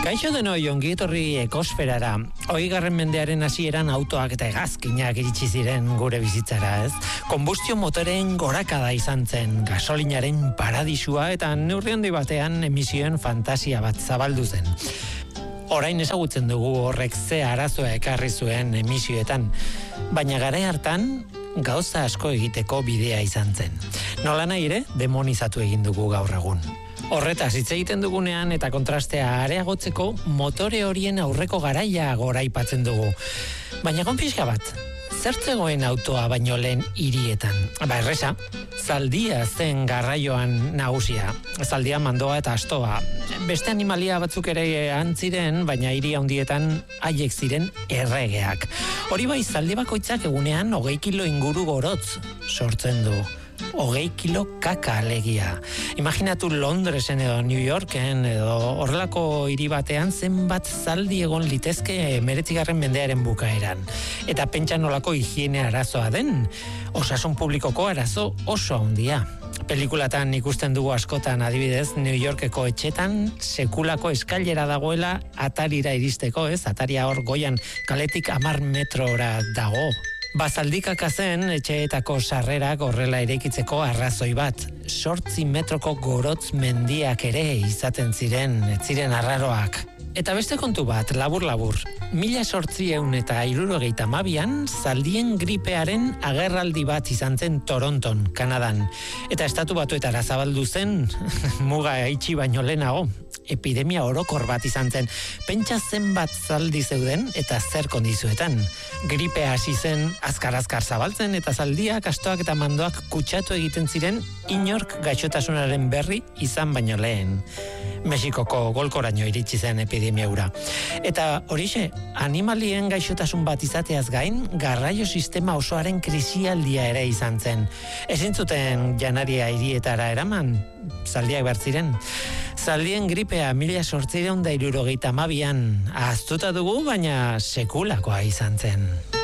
Kaixo denoi, ongi etorri ekosferara. 20. mendearen hasieran autoak eta hegazkinak iritsi ziren gure bizitzara, ez? Konbustio motoren gorakada izan zen, gasolinaren paradisua eta neurri handi batean emisioen fantasia bat zabaldu zen. Orain ezagutzen dugu horrek ze arazoa ekarri zuen emisioetan, baina garai hartan gauza asko egiteko bidea izan zen. Nolanahi ere, demonizatu egin dugu gaur egun. Horretaz hitz egiten dugunean eta kontrastea areagotzeko motore horien aurreko garaia goraipatzen dugu. Baina egon pixka bat, zer zegoen autoa baino lehen hirietan? Erresa, zaldia zen garraioan nagusia. Zaldia, mandoa eta astoa. Beste animalia batzuk ere antziren, baina hiri handietan haiek ziren erregeak. Hori bai, zaldi bakoitzak egunean 20 kilo inguru gorotz sortzen du. 20 kilo kaka alegia. Imaginatu Londresen edo New Yorken edo horrelako hiri batean zenbat zaldi egon litezke 19. mendearen bukaeran. Eta pentsa nolako higiene arazoa den, osasun publikoko arazo oso handia. Pelikulatan ikusten dugu askotan, adibidez, New Yorkeko etxetan sekulako eskailera dagoela Atarira iristeko, ez? Ataria hor goian kaletik 10 metrora dago. Bazaldikaka zen etxeetako sarrerak horrela eraikitzeko arrazoi bat. 8 metroko gorotz mendiak ere izaten ziren, ez ziren arraroak. Eta beste kontu bat, labur-labur. 1872an zaldien gripearen agerraldi bat izan zen Toronton, Kanadan. Eta estatu batuetara zabaldu zen, muga itxi baino lehenago. Epidemia orokor bat izan zen. Pentsa zenbat zaldi zeuden eta zer kondizuetan. Gripe hasi zen azkar-azkar zabaltzen eta zaldiak, astoak eta mandoak kutsatu egiten ziren inork gaixotasunaren berri izan baino lehen. Mexikoko golkoraino iritsi zen epidemia hura. Eta horixe, animalien gaixotasun bat izateaz gain, garraio sistema osoaren krisialdia ere izan zen. Ezin zuten janaria hirietara eraman, zaldiak behar ziren. Zaldien gripea 1872an ahaztuta dugu, baina sekulakoa izan zen.